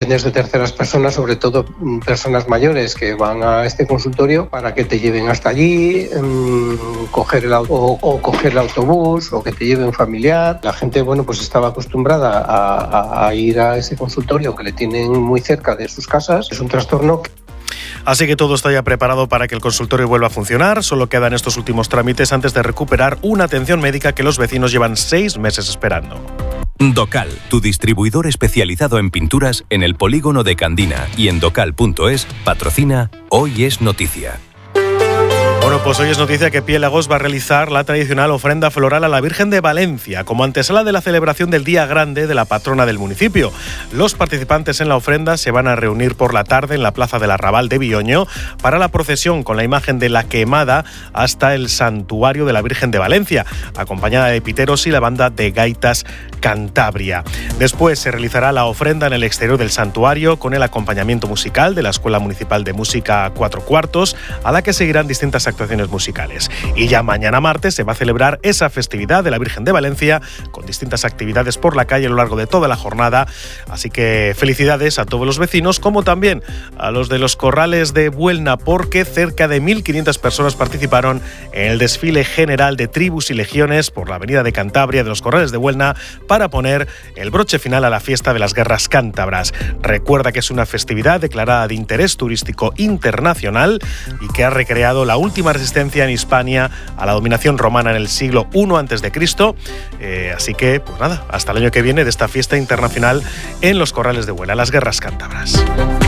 dependes de terceras personas, sobre todo personas mayores que van a este consultorio para que te lleven hasta allí, coger el autobús o que te lleve un familiar. La gente, pues estaba acostumbrada a ir a ese consultorio que le tienen muy cerca de sus casas. Es un trastorno. Así que todo está ya preparado para que el consultorio vuelva a funcionar. Solo quedan estos últimos trámites antes de recuperar una atención médica que los vecinos llevan 6 meses esperando. Docal, tu distribuidor especializado en pinturas en el polígono de Candina y en docal.es, patrocina Hoy es Noticia. Bueno, pues hoy es noticia que Piélagos va a realizar la tradicional ofrenda floral a la Virgen de Valencia, como antesala de la celebración del Día Grande de la patrona del municipio. Los participantes en la ofrenda se van a reunir por la tarde en la plaza del Arrabal de Villoño para la procesión con la imagen de la Quemada hasta el santuario de la Virgen de Valencia, acompañada de piteros y la banda de gaitas Cantabria. Después se realizará la ofrenda en el exterior del santuario con el acompañamiento musical de la Escuela Municipal de Música 4 Cuartos, a la que seguirán distintas actuaciones musicales. Y ya mañana martes se va a celebrar esa festividad de la Virgen de Valencia con distintas actividades por la calle a lo largo de toda la jornada. Así que felicidades a todos los vecinos, como también a los de los corrales de Buelna, porque cerca de 1.500 personas participaron en el desfile general de tribus y legiones por la avenida de Cantabria de los corrales de Buelna para poner el broche final a la fiesta de las guerras cántabras. Recuerda que es una festividad declarada de interés turístico internacional y que ha recreado la última resistencia en Hispania a la dominación romana en el siglo I a.C. Así que, pues nada, hasta el año que viene de esta fiesta internacional en los corrales de Buelna, las guerras cántabras.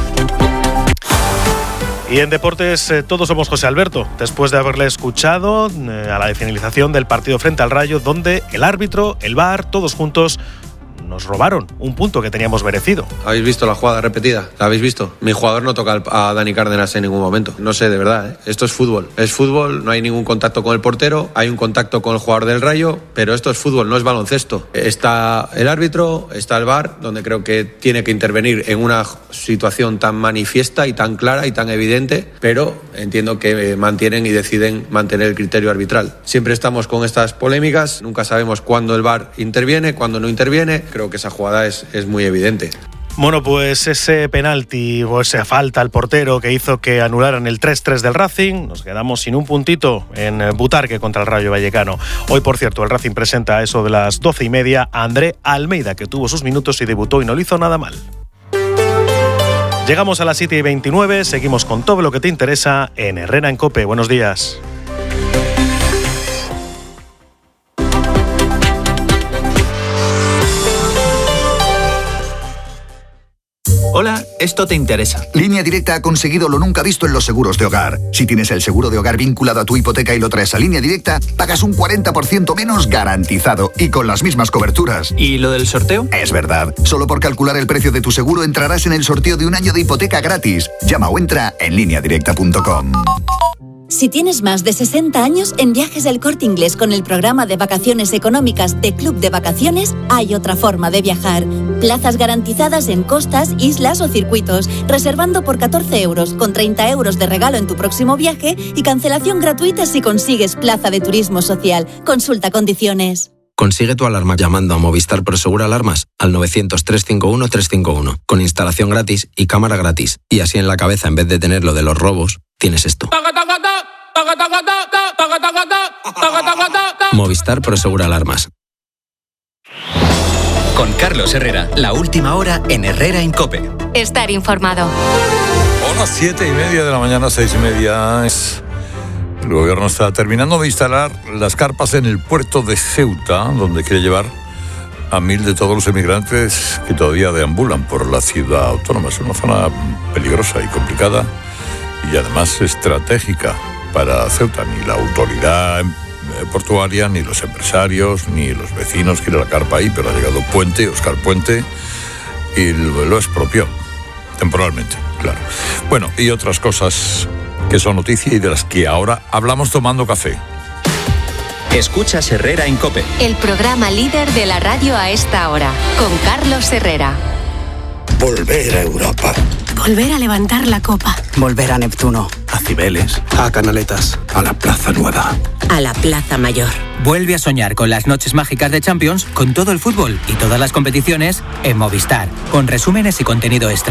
Y en deportes todos somos José Alberto, después de haberle escuchado a la finalización del partido frente al Rayo, donde el árbitro, el VAR, todos juntos nos robaron un punto que teníamos merecido. ¿Habéis visto la jugada repetida? ¿La habéis visto? Mi jugador no toca a Dani Cárdenas en ningún momento. No sé, de verdad, esto es fútbol. Es fútbol, no hay ningún contacto con el portero, hay un contacto con el jugador del Rayo, pero esto es fútbol, no es baloncesto. Está el árbitro, está el VAR, donde creo que tiene que intervenir en una situación tan manifiesta y tan clara y tan evidente, pero entiendo que mantienen y deciden mantener el criterio arbitral. Siempre estamos con estas polémicas, nunca sabemos cuándo el VAR interviene, cuándo no interviene. Creo que esa jugada es muy evidente. Bueno, pues ese penalti o esa falta al portero que hizo que anularan el 3-3 del Racing, nos quedamos sin un puntito en Butarque contra el Rayo Vallecano. Hoy, por cierto, el Racing presenta a eso de las 12:30 a André Almeida, que tuvo sus minutos y debutó y no lo hizo nada mal. Llegamos a las 7:29, seguimos con todo lo que te interesa en Herrera en COPE. Buenos días. Hola, esto te interesa. Línea Directa ha conseguido lo nunca visto en los seguros de hogar. Si tienes el seguro de hogar vinculado a tu hipoteca y lo traes a Línea Directa, pagas un 40% menos garantizado y con las mismas coberturas. ¿Y lo del sorteo? Es verdad. Solo por calcular el precio de tu seguro entrarás en el sorteo de un año de hipoteca gratis. Llama o entra en lineadirecta.com. Si tienes más de 60 años, en Viajes El Corte Inglés con el programa de vacaciones económicas de Club de Vacaciones, hay otra forma de viajar. Plazas garantizadas en costas, islas o circuitos, reservando por 14 euros, con 30 euros de regalo en tu próximo viaje y cancelación gratuita si consigues plaza de turismo social. Consulta condiciones. Consigue tu alarma llamando a Movistar Prosegur Alarmas al 900-351-351, con instalación gratis y cámara gratis. Y así en la cabeza, en vez de tener lo de los robos, tienes esto. Movistar Prosegur Alarmas. Con Carlos Herrera, la última hora en Herrera en COPE. Estar informado. Hola, 7:30 de la mañana, 6:30. El gobierno está terminando de instalar las carpas en el puerto de Ceuta, donde quiere llevar a 1.000 de todos los emigrantes que todavía deambulan por la ciudad autónoma. Es una zona peligrosa y complicada y además estratégica para Ceuta. Ni la autoridad portuaria, ni los empresarios, ni los vecinos quieren la carpa ahí, pero ha llegado Puente, Óscar Puente, y lo expropió temporalmente, claro. Bueno, y otras cosas que son noticia y de las que ahora hablamos tomando café. Escuchas Herrera en COPE. El programa líder de la radio a esta hora, con Carlos Herrera. Volver a Europa. Volver a levantar la copa. Volver a Neptuno. A Cibeles. A Canaletas. A la Plaza Nueva. A la Plaza Mayor. Vuelve a soñar con las noches mágicas de Champions, con todo el fútbol y todas las competiciones en Movistar, con resúmenes y contenido extra.